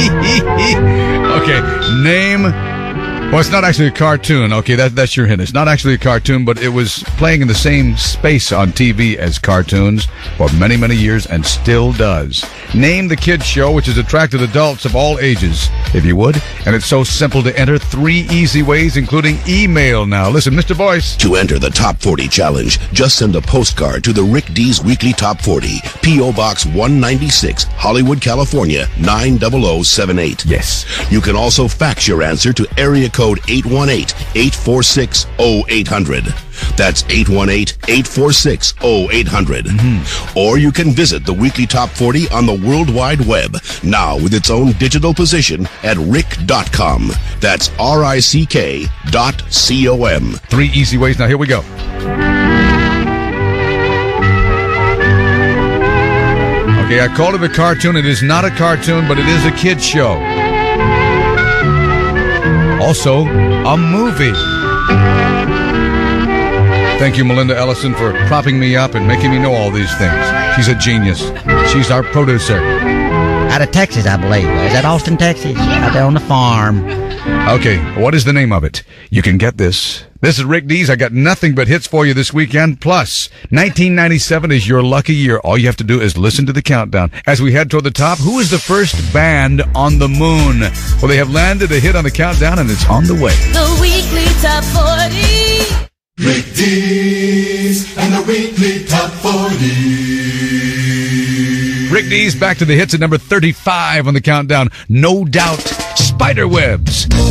Okay, name. Well, it's not actually a cartoon. Okay, that's your hint. It's not actually a cartoon, but it was playing in the same space on TV as cartoons for many, many years and still does. Name the kids show, which has attracted adults of all ages, if you would. And it's so simple to enter. 3 easy ways, including email now. Listen, Mr. Boyce. To enter the Top 40 Challenge, just send a postcard to the Rick D's Weekly Top 40, P.O. Box 196, Hollywood, California, 90078. Yes. You can also fax your answer to area code 818-846-0800. That's 818-846-0800. Or you can visit the Weekly Top 40 on the World Wide Web, now with its own digital position at rick.com. That's RICK.com. 3 easy ways. Now, here we go. Okay, I called it a cartoon. It is not a cartoon, but it is a kid's show. Also, a movie. Thank you, Melinda Ellison, for propping me up and making me know all these things. She's a genius. She's our producer. Out of Texas, I believe. Is that Austin, Texas? Out there on the farm. Okay, what is the name of it? You can get this. This is Rick Dees. I got nothing but hits for you this weekend. Plus, 1997 is your lucky year. All you have to do is listen to the countdown. As we head toward the top, who is the first band on the moon? Well, they have landed a hit on the countdown, and it's on the way. The Weekly Top 40. Rick Dees and the Weekly Top 40. Rick Dees back to the hits at number 35 on the countdown. No Doubt, Spiderwebs.